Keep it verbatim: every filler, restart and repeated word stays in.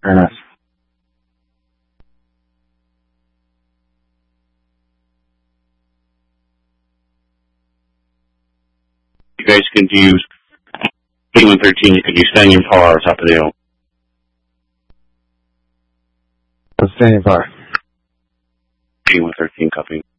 Fair enough. You guys can use eighty-one thirteen. You could use standing power on top of the hill. Standing power. eighty-one thirteen copy.